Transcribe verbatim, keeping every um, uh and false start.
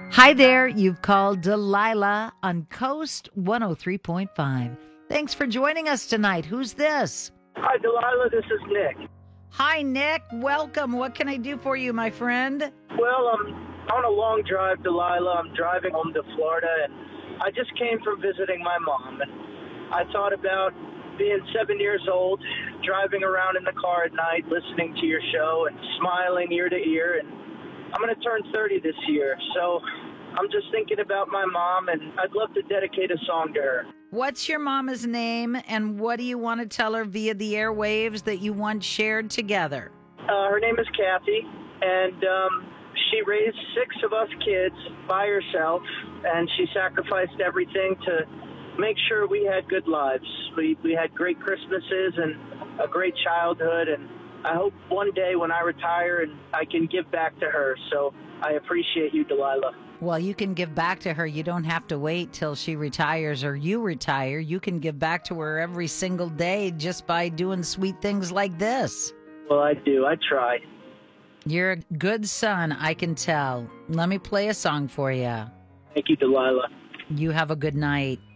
Hi there, you've called Delilah on Coast one oh three point five. Thanks for joining us tonight. Who's this? Hi, Delilah. This is Nick. Hi, Nick. Welcome. What can I do for you, my friend? Well, I'm on a long drive, Delilah. I'm driving home to Florida, and I just came from visiting my mom. And I thought about being seven years old, driving around in the car at night, listening to your show and smiling ear to ear. And I'm going to turn thirty this year, so I'm just thinking about my mom, and I'd love to dedicate a song to her. What's your mama's name, and what do you want to tell her via the airwaves that you once shared together? Uh, her name is Kathy, and um, she raised six of us kids by herself, and she sacrificed everything to make sure we had good lives. We, we had great Christmases and a great childhood, and I hope one day when I retire and I can give back to her. So I appreciate you, Delilah. Well, you can give back to her. You don't have to wait till she retires or you retire. You can give back to her every single day just by doing sweet things like this. Well, I do. I try. You're a good son, I can tell. Let me play a song for you. Thank you, Delilah. You have a good night.